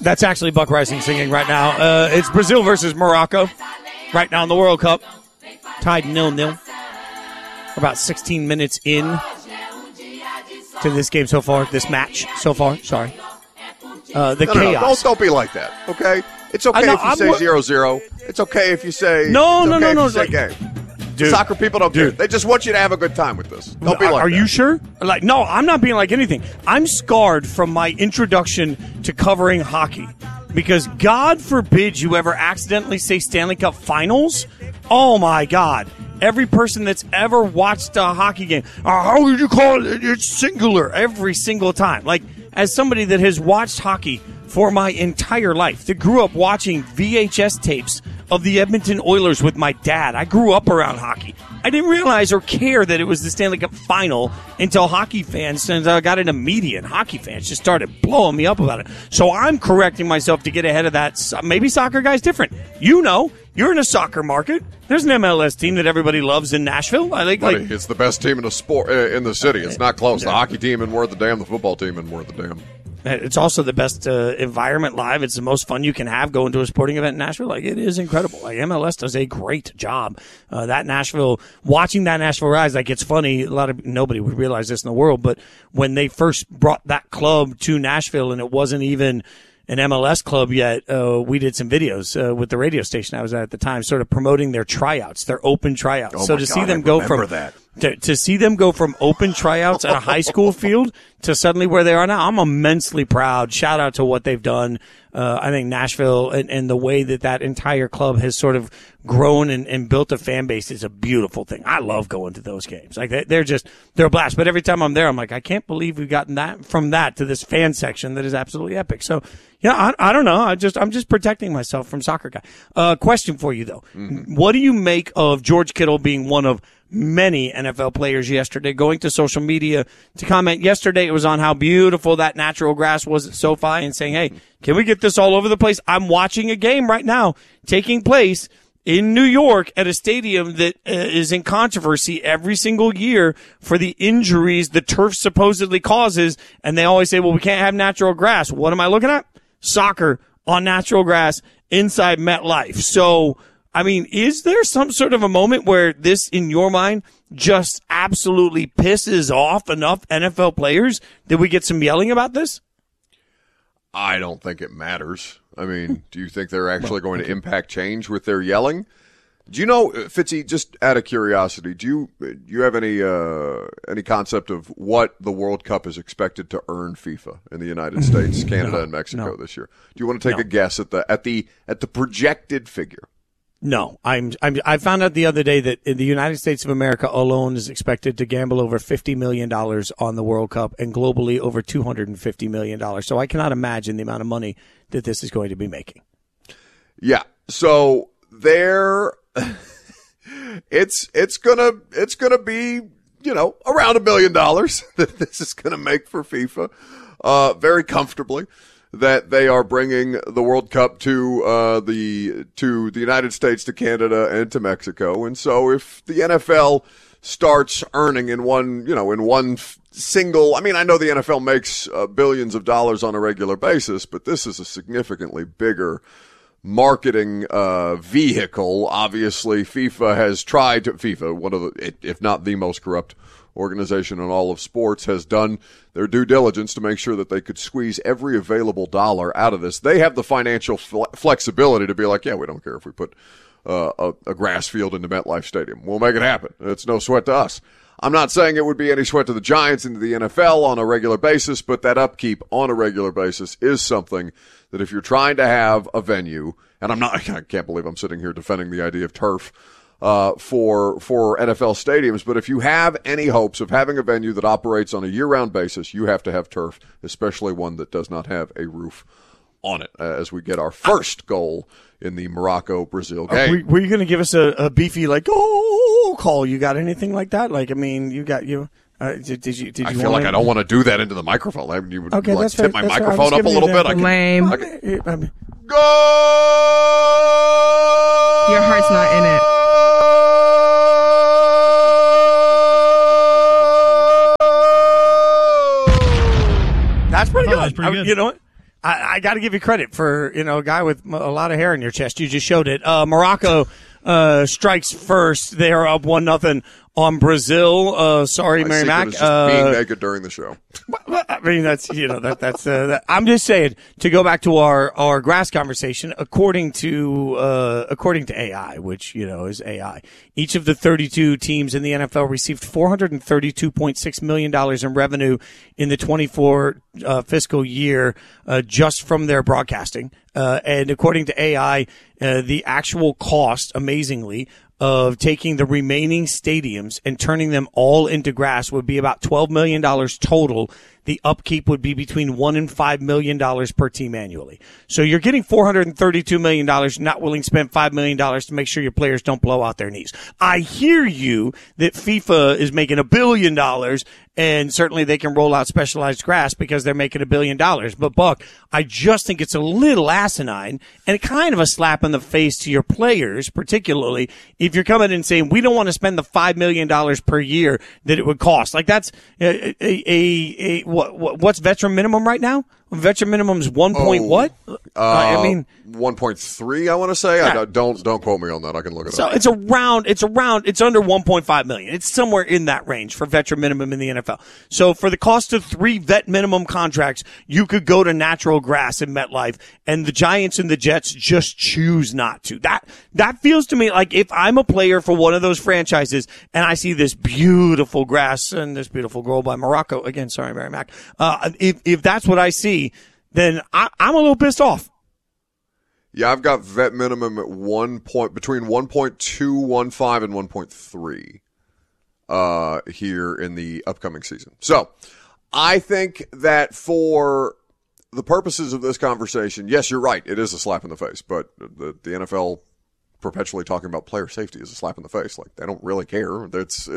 That's actually Buck Rising singing right now. It's Brazil versus Morocco right now in the World Cup. Tied 0-0. We're about 16 minutes in to this game so far, this match so far. Sorry. Chaos. Don't be like that, okay? It's okay if you say 0-0. It's okay if you say no. Game. Dude, soccer people don't care. They just want you to have a good time with this. Don't be like that. Are you sure? No, I'm not being like anything. I'm scarred from my introduction to covering hockey because God forbid you ever accidentally say Stanley Cup Finals. Oh, my God. Every person that's ever watched a hockey game, how would you call it? It's singular every single time. Like, as somebody that has watched hockey for my entire life, that grew up watching VHS tapes of the Edmonton Oilers with my dad. I grew up around hockey. I didn't realize or care that it was the Stanley Cup Final until hockey fans, and I got into media, and hockey fans just started blowing me up about it. So I'm correcting myself to get ahead of that. Maybe soccer guy's different. You know, you're in a soccer market. There's an MLS team that everybody loves in Nashville. It's the best team in the sport in the city. It's not close. The hockey team and worth the damn. The football team and worth the damn. It's also the best environment live. It's the most fun you can have going to a sporting event in Nashville. It is incredible. MLS does a great job. Watching that Nashville Rise, it's funny. Nobody would realize this in the world, but when they first brought that club to Nashville and it wasn't even an MLS club yet, we did some videos with the radio station I was at the time, sort of promoting their tryouts, their open tryouts. Oh so to see them go from that. To see them go from open tryouts at a high school field to suddenly where they are now, I'm immensely proud. Shout out to what they've done. I think Nashville and the way that entire club has sort of grown and built a fan base is a beautiful thing. I love going to those games. They're a blast. But every time I'm there, I'm like, I can't believe we've gotten that from that to this fan section that is absolutely epic. So, I don't know. I'm just protecting myself from soccer guy. Question for you though. Mm-hmm. What do you make of George Kittle being one of many NFL players yesterday going to social media to comment? Yesterday it was on how beautiful that natural grass was at SoFi and saying, hey, can we get this all over the place? I'm watching a game right now taking place in New York at a stadium that is in controversy every single year for the injuries the turf supposedly causes. And they always say, well, we can't have natural grass. What am I looking at? Soccer on natural grass inside MetLife. So, is there some sort of a moment where this, in your mind, just absolutely pisses off enough NFL players that we get some yelling about this? I don't think it matters. Do you think they're actually going to impact change with their yelling? Do you know, Fitzy, just out of curiosity, do you have any concept of what the World Cup is expected to earn FIFA in the United States, Canada, and Mexico this year? Do you want to take a guess at the projected figure? No, I found out the other day that in the United States of America alone is expected to gamble over $50 million on the World Cup and globally over $250 million. So I cannot imagine the amount of money that this is going to be making. Yeah. So it's gonna be, around $1 billion that this is gonna make for FIFA, very comfortably. That they are bringing the World Cup to the United States, to Canada, and to Mexico. And so if the NFL starts earning in one single, I know the NFL makes billions of dollars on a regular basis, but this is a significantly bigger marketing vehicle. Obviously, FIFA has tried to, one of the, if not the most corrupt organization in all of sports, has done their due diligence to make sure that they could squeeze every available dollar out of this. They have the financial flexibility to be like, yeah, we don't care if we put a grass field into MetLife Stadium. We'll make it happen. It's no sweat to us. I'm not saying it would be any sweat to the Giants and to the NFL on a regular basis, but that upkeep on a regular basis is something that if you're trying to have a venue, and I can't believe I'm sitting here defending the idea of turf for NFL stadiums, but if you have any hopes of having a venue that operates on a year-round basis, you have to have turf, especially one that does not have a roof on it, as we get our first goal in the Morocco-Brazil game. Were you going to give us a beefy, call? You got anything like that? You got. Did you? I feel like I don't want to do that into the microphone. You would tip my microphone up a little bit. Lame. Go! Your heart's not in it. That's pretty good. That's pretty good. You know what? I got to give you credit for, a guy with a lot of hair in your chest. You just showed it. Morocco strikes first. They are up 1-0 on Brazil. Sorry, Mary Mac. Just being naked during the show. I mean, that's, I'm just saying, to go back to our grass conversation, according to AI, which, is AI, each of the 32 teams in the NFL received $432.6 million in revenue in the 24 fiscal year, just from their broadcasting. And according to AI, the actual cost, amazingly, of taking the remaining stadiums and turning them all into grass would be about $12 million total. The upkeep would be between $1 and $5 million per team annually. So you're getting $432 million, not willing to spend $5 million to make sure your players don't blow out their knees. I hear you that FIFA is making $1 billion, and certainly they can roll out specialized grass because they're making $1 billion. But Buck, I just think it's a little asinine and kind of a slap in the face to your players, particularly if you're coming in saying we don't want to spend the $5 million per year that it would cost. Like that's what's veteran minimum right now? Veteran minimum is 1 point what? 1.3, I want to say. Yeah. Don't quote me on that. I can look it so up. it's under 1.5 million. It's somewhere in that range for veteran minimum in the NFL. So for the cost of 3 vet minimum contracts, you could go to natural grass in MetLife, and the Giants and the Jets just choose not to. That feels to me like if I'm a player for one of those franchises and I see this beautiful grass and this beautiful goal by Morocco, again, sorry, Mary Mac, if that's what I see, then I'm a little pissed off. Yeah, I've got vet minimum at between 1.215 and 1.3 here in the upcoming season. So I think that for the purposes of this conversation, yes, you're right. It is a slap in the face, but the NFL perpetually talking about player safety is a slap in the face. Like they don't really care. It's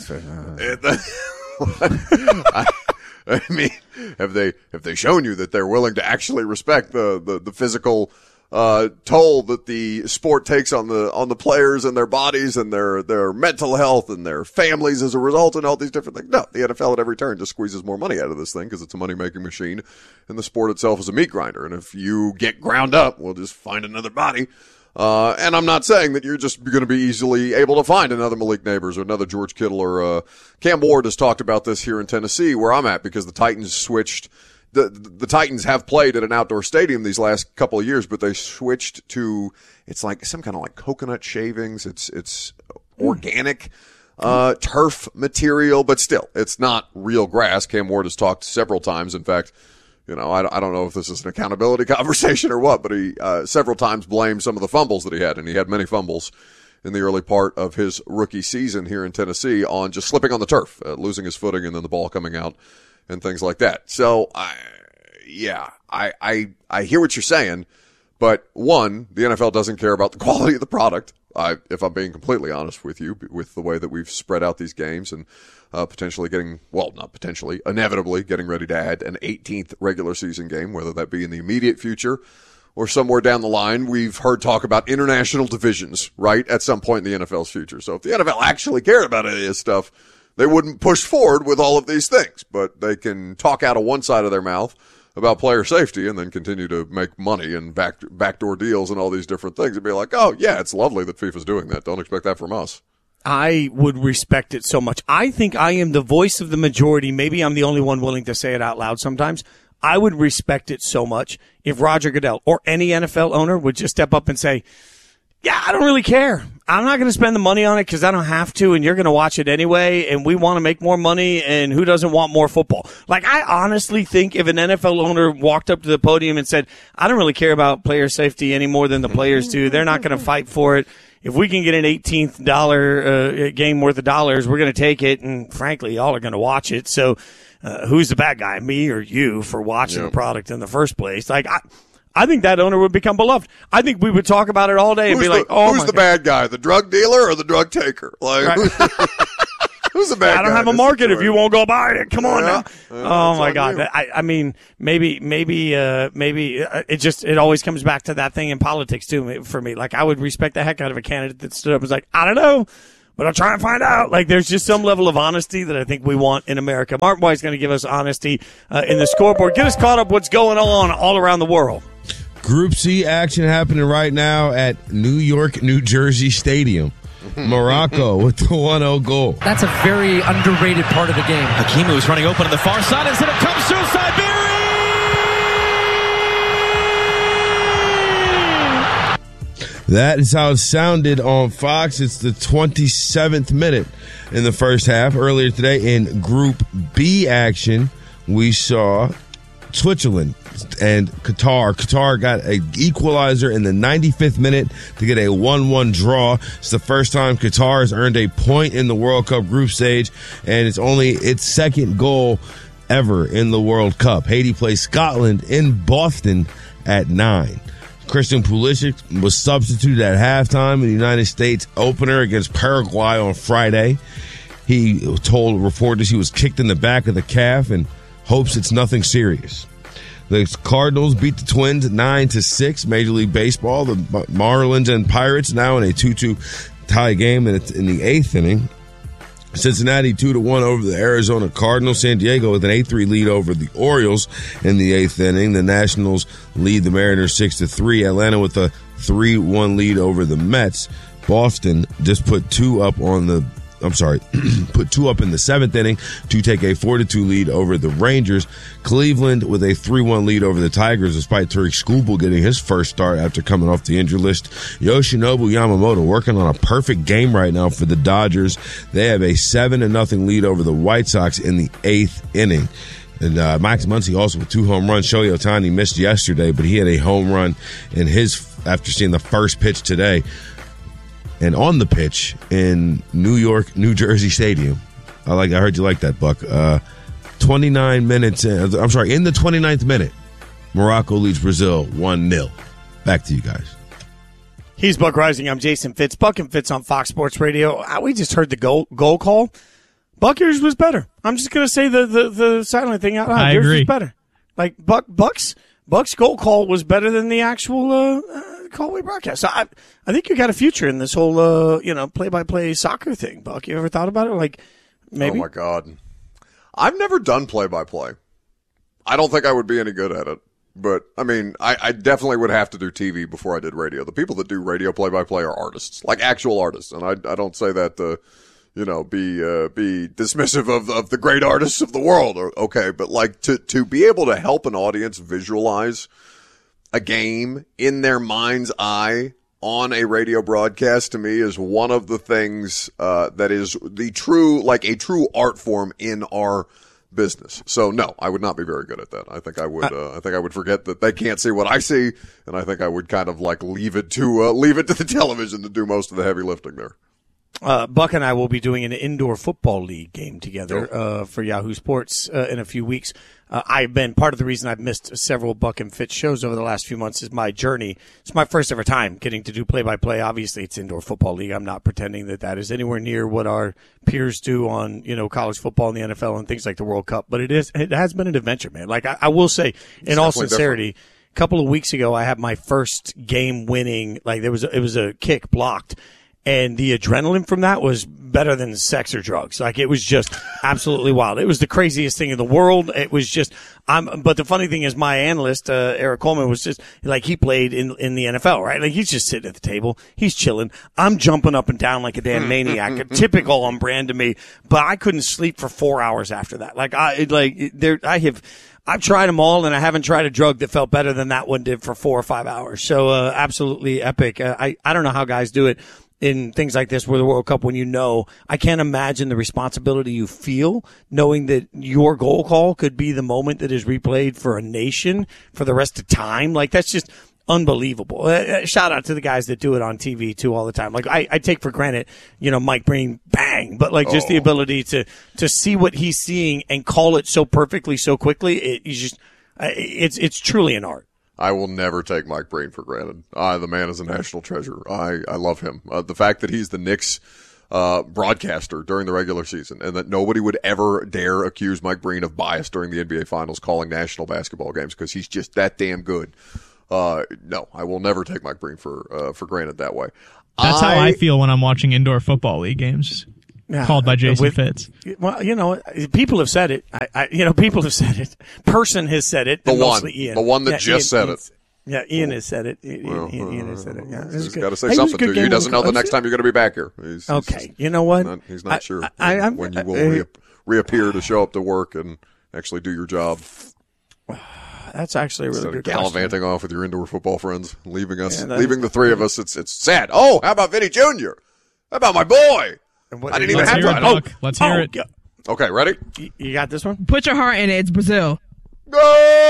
I mean, have they shown you that they're willing to actually respect the physical toll that the sport takes on the players and their bodies and their mental health and their families as a result and all these different things? No, the NFL at every turn just squeezes more money out of this thing because it's a money-making machine and the sport itself is a meat grinder. And if you get ground up, we'll just find another body. And I'm not saying that you're just going to be easily able to find another Malik Neighbors or another George Kittle or Cam Ward has talked about this here in Tennessee where I'm at because the Titans switched. The Titans have played at an outdoor stadium these last couple of years, but they switched to it's like some kind of like coconut shavings. It's organic turf material, but still it's not real grass. Cam Ward has talked several times. In fact, I don't know if this is an accountability conversation or what, but he several times blamed some of the fumbles that he had, and he had many fumbles in the early part of his rookie season here in Tennessee on just slipping on the turf, losing his footing, and then the ball coming out and things like that. So, I hear what you're saying, but one, the NFL doesn't care about the quality of the product. If I'm being completely honest with you, with the way that we've spread out these games and inevitably getting ready to add an 18th regular season game, whether that be in the immediate future or somewhere down the line. We've heard talk about international divisions, right, at some point in the NFL's future. So if the NFL actually cared about any of this stuff, they wouldn't push forward with all of these things. But they can talk out of one side of their mouth about player safety and then continue to make money and backdoor deals and all these different things and be like, oh, yeah, it's lovely that FIFA's doing that. Don't expect that from us. I would respect it so much. I think I am the voice of the majority. Maybe I'm the only one willing to say it out loud sometimes. I would respect it so much if Roger Goodell or any NFL owner would just step up and say, yeah, I don't really care. I'm not going to spend the money on it because I don't have to, and you're going to watch it anyway, and we want to make more money, and who doesn't want more football? Like, I honestly think if an NFL owner walked up to the podium and said, I don't really care about player safety any more than the players do, they're not going to fight for it. If we can get an $18th game worth of dollars, we're going to take it, and frankly, y'all are going to watch it. So who's the bad guy, me or you, for watching the product in the first place? Like, I think that owner would become beloved. I think we would talk about it all day and be like, oh, who's the bad guy, the drug dealer or the drug taker? Like, right. Who's the bad guy? I don't have a market if you won't go buy it. Come on now. Oh my God. I mean, maybe it always comes back to that thing in politics too for me. Like, I would respect the heck out of a candidate that stood up and was like, I don't know, but I'll try and find out. Like, there's just some level of honesty that I think we want in America. Martin White's going to give us honesty in the scoreboard. Get us caught up what's going on all around the world. Group C action happening right now at New York, New Jersey Stadium. Morocco with the 1-0 goal. That's a very underrated part of the game. Hakimu is running open on the far side instead of comes through Siberia. That is how it sounded on Fox. It's the 27th minute in the first half. Earlier today in Group B action, we saw Switzerland and Qatar. Qatar got an equalizer in the 95th minute to get a 1-1 draw. It's the first time Qatar has earned a point in the World Cup group stage, and it's only its second goal ever in the World Cup. Haiti plays Scotland in Boston at 9. Christian Pulisic was substituted at halftime in the United States opener against Paraguay on Friday. He told reporters he was kicked in the back of the calf and hopes it's nothing serious. The Cardinals beat the Twins 9-6. Major League Baseball, the Marlins and Pirates now in a 2-2 tie game, and it's in the 8th inning. Cincinnati 2-1 over the Arizona Cardinals. San Diego with an 8-3 lead over the Orioles in the 8th inning. The Nationals lead the Mariners 6-3. Atlanta with a 3-1 lead over the Mets. Boston just put two up in the 7th inning to take a 4-2 lead over the Rangers. Cleveland with a 3-1 lead over the Tigers, despite Tariq Skubal getting his first start after coming off the injury list. Yoshinobu Yamamoto working on a perfect game right now for the Dodgers. They have a 7-0 lead over the White Sox in the 8th inning. And Max Muncy also with 2 home runs. Shohei Ohtani missed yesterday, but he had a home run in after seeing the first pitch today. And on the pitch in New York, New Jersey Stadium, I heard you like that, Buck. 29 minutes in, in the 29th minute, Morocco leads Brazil 1-0. Back to you guys. He's Buck Rising. I'm Jason Fitz. Buck and Fitz on Fox Sports Radio. We just heard the goal call. Buck, yours was better. I'm just going to say the silent thing out loud. I yours agree. was better. Like, Buck's goal call was better than the actual call we broadcast. So I think you got a future in this whole play-by-play soccer thing, Buck. You ever thought about it? Like, maybe. Oh my God, I've never done play-by-play. I don't think I would be any good at it. But I mean, I definitely would have to do TV before I did radio. The people that do radio play-by-play are artists, like actual artists, and I don't say that to be dismissive of the great artists of the world. Okay, but like to be able to help an audience visualize a game in their mind's eye on a radio broadcast, to me, is one of the things that is a true art form in our business. So no, I would not be very good at that. I think I would forget that they can't see what I see, and I think I would kind of like leave it to the television to do most of the heavy lifting there. Buck and I will be doing an indoor football league game together for Yahoo Sports in a few weeks. I've been part of the reason I've missed several Buck and Fitz shows over the last few months is my journey. It's my first ever time getting to do play-by-play. Obviously, it's indoor football league. I'm not pretending that is anywhere near what our peers do on college football and the NFL and things like the World Cup. But it has been an adventure, man. Like I will say, in all sincerity, a couple of weeks ago, I had my first game winning. Like it was a kick blocked. And the adrenaline from that was better than sex or drugs. Like, it was just absolutely wild. It was the craziest thing in the world. It was just, but the funny thing is my analyst, Eric Coleman, was just like, he played in the NFL, right? Like, he's just sitting at the table. He's chilling. I'm jumping up and down like a damn maniac. Typical on brand to me. But I couldn't sleep for 4 hours after that. I've tried them all, and I haven't tried a drug that felt better than that one did for 4 or 5 hours. So, absolutely epic. I don't know how guys do it in things like this, where the World Cup, when I can't imagine the responsibility you feel knowing that your goal call could be the moment that is replayed for a nation for the rest of time. Like, that's just unbelievable. Shout out to the guys that do it on TV too all the time. Like, I take for granted, Mike Breen, bang, but like just the ability to see what he's seeing and call it so perfectly, so quickly. It's truly an art. I will never take Mike Breen for granted. The man is a national treasure. I love him. The fact that he's the Knicks broadcaster during the regular season, and that nobody would ever dare accuse Mike Breen of bias during the NBA Finals calling national basketball games, because he's just that damn good. No, I will never take Mike Breen for granted that way. That's how I feel when I'm watching indoor football league games. Called by Jason Fitz. Well, people have said it. People have said it. Person has said it. The Ian. one that just said it. Yeah, Ian has said it. Ian has said it. Yeah, he's got to say something to you. He doesn't know the next time you're going to be back here. Okay, you know what? He's not sure when you will reappear to show up to work and actually do your job. That's actually a really good question. Gallivanting off with your indoor football friends, leaving the three of us. It's sad. Oh, how about Vinny Jr.? How about my boy? I didn't even have that. Let's hear it. Okay, ready? You got this one? Put your heart in it. It's Brazil. Go!